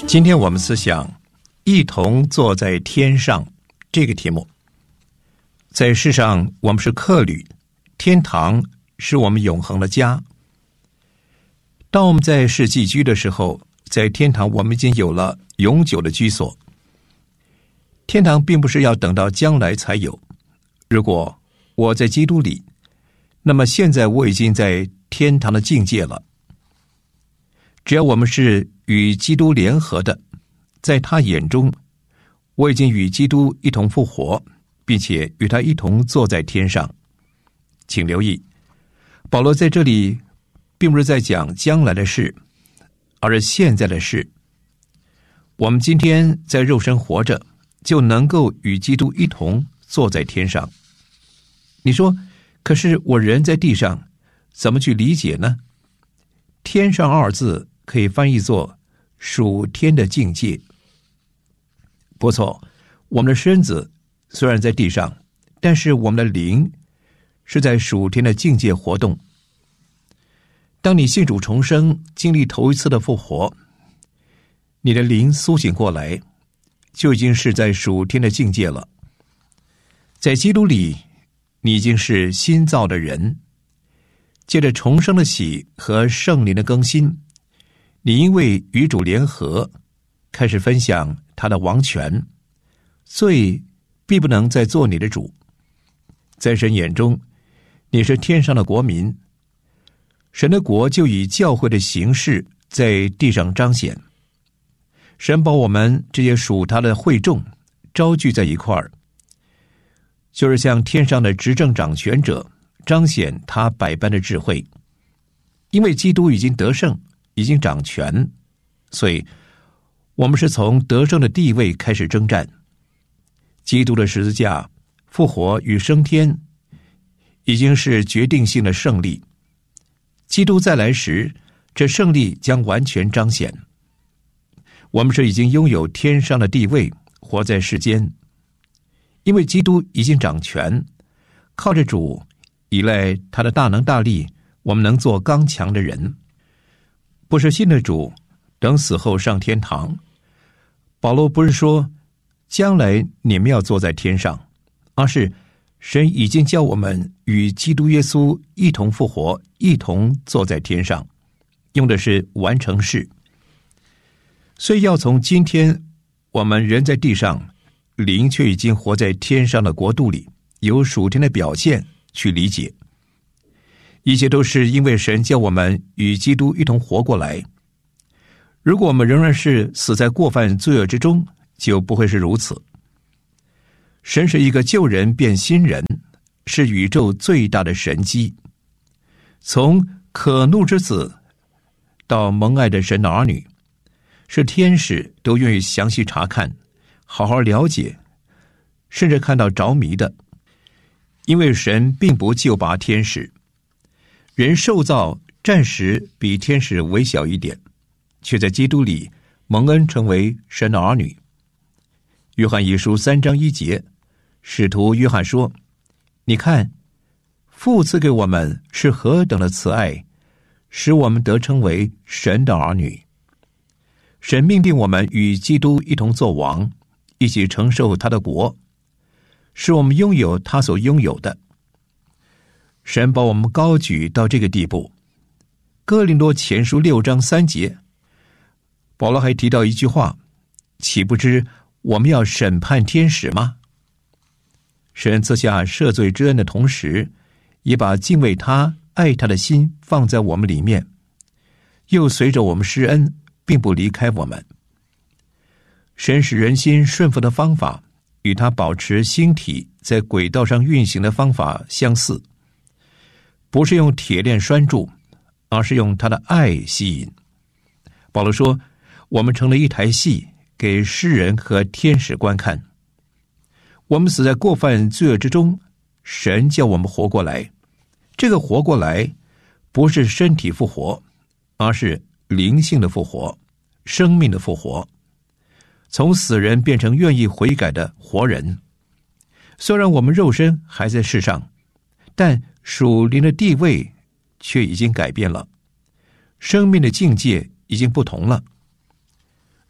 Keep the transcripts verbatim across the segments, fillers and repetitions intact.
今天我们思想一同坐在天上这个题目。在世上我们是客旅，天堂是我们永恒的家。当我们在世寄居的时候，在天堂我们已经有了永久的居所。天堂并不是要等到将来才有，如果我在基督里，那么现在我已经在天堂的境界了。只要我们是与基督联合的，在他眼中，我已经与基督一同复活，并且与他一同坐在天上。请留意，保罗在这里并不是在讲将来的事，而是现在的事。我们今天在肉身活着，就能够与基督一同坐在天上。你说，可是我人在地上，怎么去理解呢？天上二字可以翻译作属天的境界。不错，我们的身子虽然在地上，但是我们的灵是在属天的境界活动。当你信主重生，经历头一次的复活，你的灵苏醒过来，就已经是在属天的境界了。在基督里，你已经是新造的人。借着重生的喜和圣灵的更新，你因为与主联合，开始分享他的王权，罪必不能再做你的主。在神眼中，你是天上的国民，神的国就以教会的形式在地上彰显。神把我们这些属他的会众招聚在一块儿，就是向天上的执政掌权者彰显他百般的智慧。因为基督已经得胜，已经掌权，所以我们是从得胜的地位开始征战。基督的十字架、复活与升天已经是决定性的胜利。基督再来时，这胜利将完全彰显。我们是已经拥有天上的地位，活在世间。因为基督已经掌权，靠着主，依赖他的大能大力，我们能做刚强的人。不是信的主等死后上天堂。保罗不是说将来你们要坐在天上，而是神已经叫我们与基督耶稣一同复活，一同坐在天上，用的是完成式。所以要从今天我们人在地上，灵却已经活在天上的国度里，有属天的表现去理解。一切都是因为神叫我们与基督一同活过来。如果我们仍然是死在过犯罪恶之中，就不会是如此。神是一个救人变新人，是宇宙最大的神迹。从可怒之子到蒙爱的神的儿女，是天使都愿意详细查看，好好了解，甚至看到着迷的。因为神并不救拔天使，人受造暂时比天使微小一点，却在基督里蒙恩成为神的儿女。约翰一书三章一节，使徒约翰说：你看，父赐给我们是何等的慈爱，使我们得称为神的儿女。神命定我们与基督一同作王，一起承受他的国，使我们拥有他所拥有的。神把我们高举到这个地步。哥林多前书六章三节，保罗还提到一句话：岂不知我们要审判天使吗？神赐下赦罪之恩的同时，也把敬畏他、爱他的心放在我们里面，又随着我们施恩，并不离开我们。神使人心顺服的方法，与他保持星体在轨道上运行的方法相似，不是用铁链拴住，而是用他的爱吸引。保罗说，我们成了一台戏，给世人和天使观看。我们死在过犯罪恶之中，神叫我们活过来。这个活过来，不是身体复活，而是灵性的复活，生命的复活，从死人变成愿意悔改的活人。虽然我们肉身还在世上，但属灵的地位却已经改变了，生命的境界已经不同了。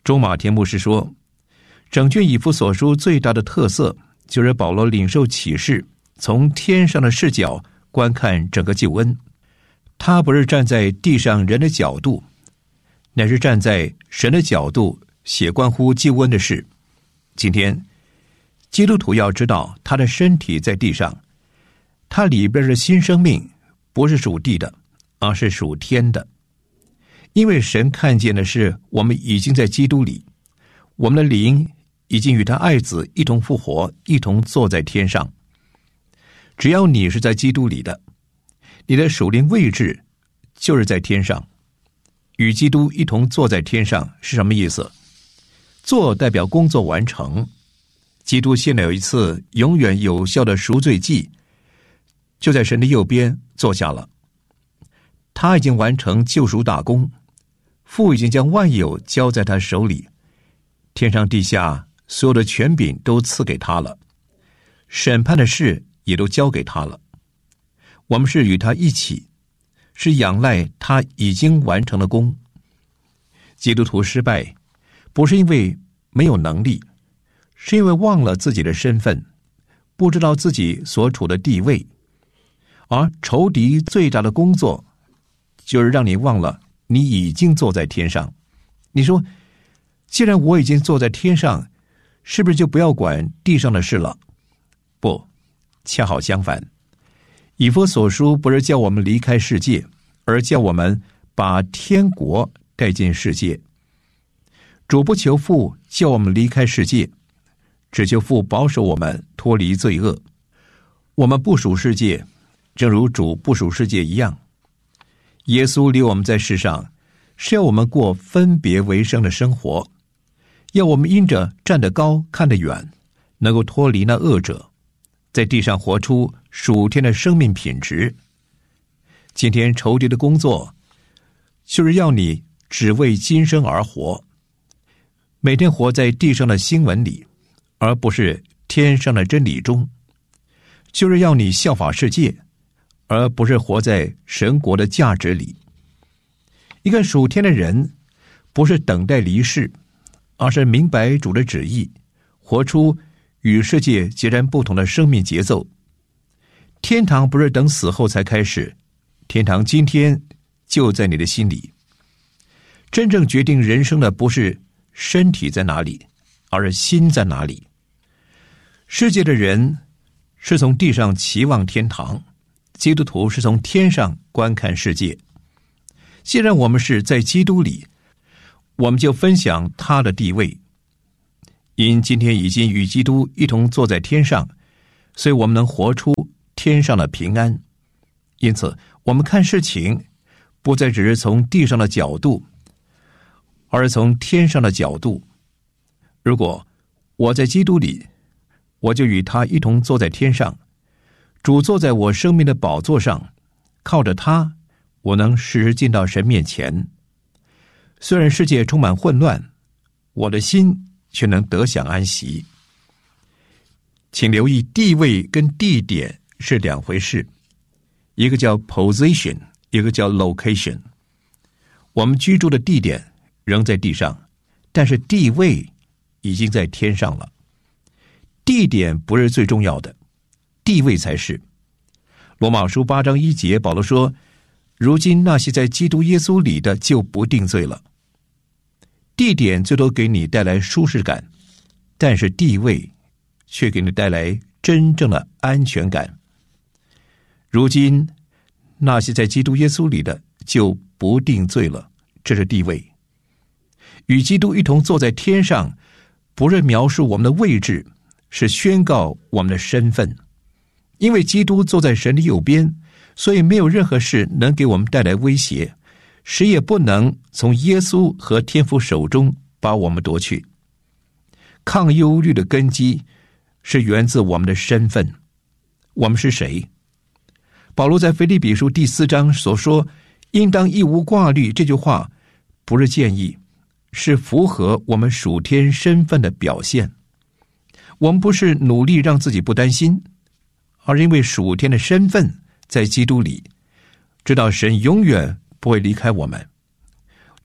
中马田牧师说，整卷以弗所书最大的特色就是保罗领受启示，从天上的视角观看整个救恩。他不是站在地上人的角度，乃是站在神的角度写关乎救恩的事。今天基督徒要知道，他的身体在地上，他里边的新生命不是属地的，而是属天的。因为神看见的是我们已经在基督里，我们的灵已经与他爱子一同复活，一同坐在天上。只要你是在基督里的，你的属灵位置就是在天上。与基督一同坐在天上是什么意思？坐代表工作完成，基督献了有一次永远有效的赎罪祭，就在神的右边坐下了。他已经完成救赎大功，父已经将万有交在他手里，天上地下所有的权柄都赐给他了，审判的事也都交给他了。我们是与他一起，是仰赖他已经完成的功。基督徒失败不是因为没有能力，是因为忘了自己的身份，不知道自己所处的地位。而仇敌最大的工作就是让你忘了你已经坐在天上。你说，既然我已经坐在天上，是不是就不要管地上的事了？不，恰好相反。以弗所书不是叫我们离开世界，而叫我们把天国带进世界。主不求父叫我们离开世界，只求父保守我们脱离罪恶。我们不属世界，正如主不属世界一样。耶稣留我们在世上，是要我们过分别为圣的生活，要我们因着站得高看得远，能够脱离那恶者，在地上活出属天的生命品质。今天仇敌的工作就是要你只为今生而活，每天活在地上的新闻里，而不是天上的真理中，就是要你效法世界，而不是活在神国的价值里。一个属天的人不是等待离世，而是明白主的旨意，活出与世界截然不同的生命节奏。天堂不是等死后才开始，天堂今天就在你的心里。真正决定人生的不是身体在哪里，而是心在哪里。世界的人是从地上期望天堂，基督徒是从天上观看世界。既然我们是在基督里，我们就分享他的地位。因今天已经与基督一同坐在天上，所以我们能活出天上的平安。因此我们看事情不再只是从地上的角度，而是从天上的角度。如果我在基督里，我就与他一同坐在天上，主坐在我生命的宝座上，靠着他，我能时时进到神面前。虽然世界充满混乱，我的心却能得享安息。请留意，地位跟地点是两回事，一个叫 position， 一个叫 location。 我们居住的地点仍在地上，但是地位已经在天上了。地点不是最重要的，地位才是。罗马书八章一节，保罗说，如今那些在基督耶稣里的就不定罪了。地点最多给你带来舒适感，但是地位却给你带来真正的安全感。如今那些在基督耶稣里的就不定罪了，这是地位。与基督一同坐在天上，不是描述我们的位置，是宣告我们的身份。因为基督坐在神的右边，所以没有任何事能给我们带来威胁，谁也不能从耶稣和天父手中把我们夺去。抗忧虑的根基是源自我们的身份。我们是谁？保罗在腓立比书第四章所说应当一无挂虑，这句话不是建议，是符合我们属天身份的表现。我们不是努力让自己不担心，而因为属天的身份在基督里，知道神永远不会离开我们，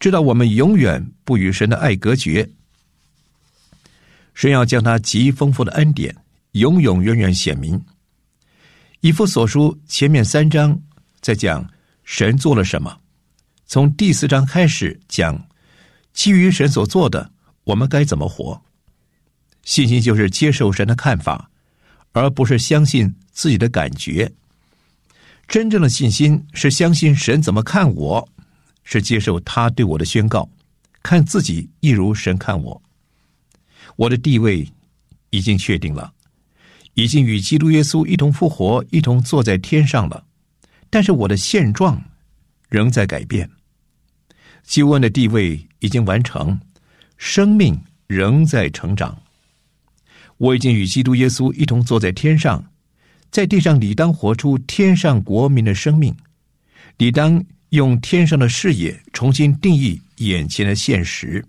知道我们永远不与神的爱隔绝。神要将他极丰富的恩典永永远远显明。以弗所书前面三章在讲神做了什么，从第四章开始讲基于神所做的我们该怎么活。信心就是接受神的看法，而不是相信自己的感觉。真正的信心是相信神怎么看我，是接受他对我的宣告，看自己一如神看我。我的地位已经确定了，已经与基督耶稣一同复活，一同坐在天上了。但是我的现状仍在改变。救恩的地位已经完成，生命仍在成长。我已经与基督耶稣一同坐在天上，在地上理当活出天上国民的生命，理当用天上的视野重新定义眼前的现实。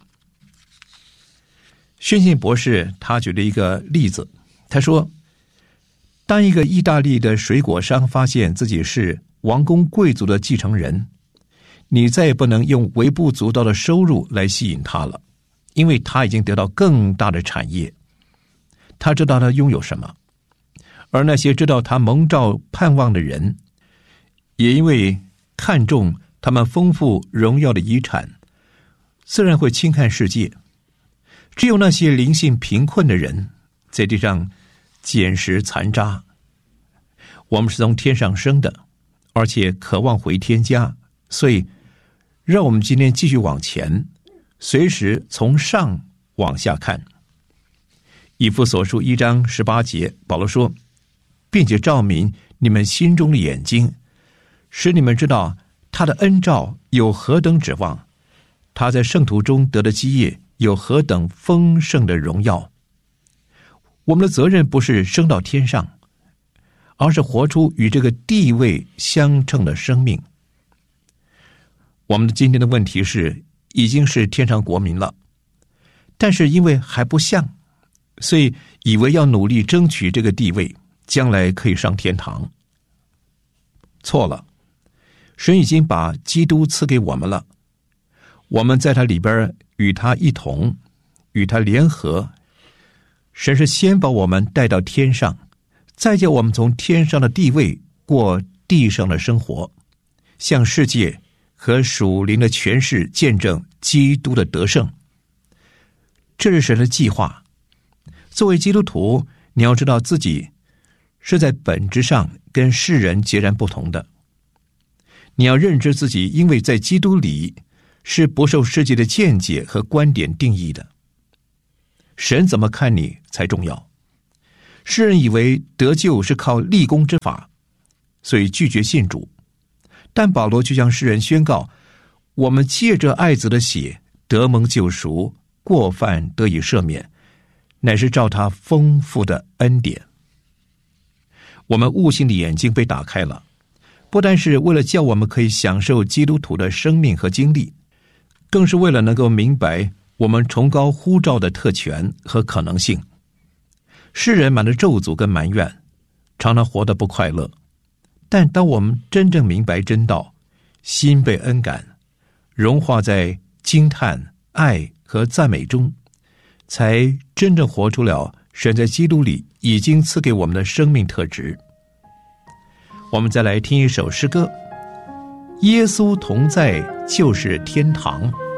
宣信博士他举了一个例子，他说，当一个意大利的水果商发现自己是王公贵族的继承人，你再也不能用微不足道的收入来吸引他了，因为他已经得到更大的产业。他知道他拥有什么，而那些知道他蒙召盼望的人，也因为看重他们丰富荣耀的遗产，自然会轻看世界。只有那些灵性贫困的人在地上捡拾残渣。我们是从天上生的，而且渴望回天家，所以让我们今天继续往前，随时从上往下看。以弗所书一章十八节，保罗说，并且照明你们心中的眼睛，使你们知道他的恩召有何等指望，他在圣徒中得的基业有何等丰盛的荣耀。我们的责任不是升到天上，而是活出与这个地位相称的生命。我们今天的问题是，已经是天上国民了，但是因为还不像，所以以为要努力争取这个地位，将来可以上天堂。错了，神已经把基督赐给我们了，我们在他里边与他一同，与他联合。神是先把我们带到天上，再叫我们从天上的地位过地上的生活，向世界和属灵的权势见证基督的得胜。这是神的计划。作为基督徒，你要知道自己是在本质上跟世人截然不同的。你要认知自己因为在基督里是不受世界的见解和观点定义的。神怎么看你才重要。世人以为得救是靠立功之法，所以拒绝信主。但保罗就向世人宣告，我们借着爱子的血得蒙救赎，过犯得以赦免，乃是照他丰富的恩典。我们悟性的眼睛被打开了，不单是为了叫我们可以享受基督徒的生命和经历，更是为了能够明白我们崇高呼召的特权和可能性。世人满了咒诅跟埋怨，常常活得不快乐。但当我们真正明白真道，心被恩感，融化在惊叹、爱和赞美中，才真正活出了神在基督里已经赐给我们的生命特质。我们再来听一首诗歌，耶稣同在就是天堂。